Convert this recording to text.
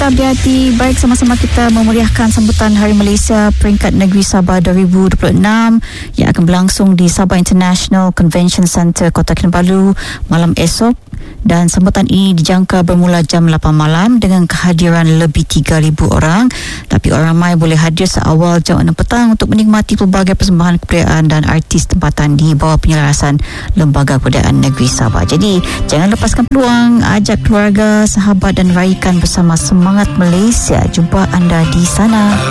kita berhati baik sama-sama kita memeriahkan sambutan Hari Malaysia Peringkat Negeri Sabah 2026 yang akan berlangsung di Sabah International Convention Centre Kota Kinabalu malam esok. Dan sambutan ini dijangka bermula jam 8 malam dengan kehadiran lebih 3,000 orang. Tapi orang ramai boleh hadir seawal jam 6 petang untuk menikmati pelbagai persembahan kebudayaan dan artis tempatan di bawah penyelarasan Lembaga Kebudayaan Negeri Sabah. Jadi jangan lepaskan peluang, ajak keluarga, sahabat dan raikan bersama semangat Malaysia. Jumpa anda di sana.